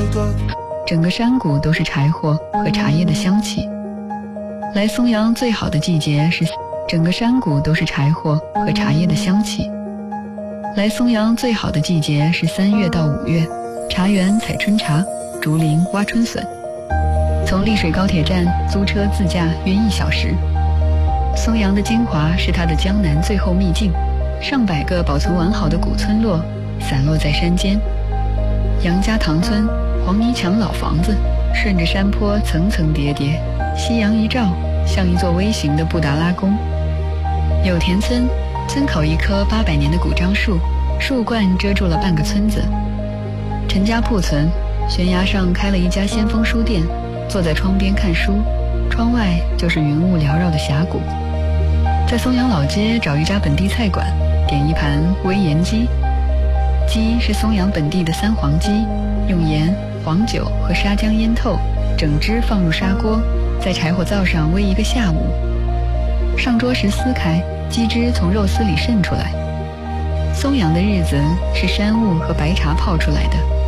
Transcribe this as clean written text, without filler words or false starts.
整个山谷都是柴火和茶叶的香气。来松阳最好的季节是整个山谷都是柴火和茶叶的香气。来松阳最好的季节是3月到5月，茶园采春茶，竹林挖春笋。从丽水高铁站租车自驾约1小时。松阳的精华是它的江南最后秘境，上百个保存完好的古村落散落在山间。杨家塘村黄泥墙老房子顺着山坡层层叠叠，夕阳一照，像一座微型的布达拉宫。有田村村口一棵800年的古樟树，树冠遮住了半个村子。陈家铺村悬崖上开了一家先锋书店，坐在窗边看书，窗外就是云雾缭绕的峡谷。在松阳老街找一家本地菜馆，点一盘煨盐鸡。鸡是松阳本地的3黄鸡，用盐、黄酒和沙姜腌透，整只放入砂锅，在柴火灶上煨1个下午。上桌时撕开，鸡汁从肉丝里渗出来。松阳的日子是山雾和白茶泡出来的。